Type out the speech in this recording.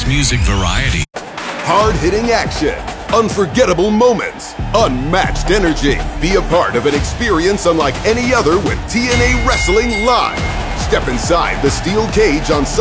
best music variety. Hard-hitting action, unforgettable moments, unmatched energy. Be a part of an experience unlike any other with TNA Wrestling Live. Step inside the steel cage on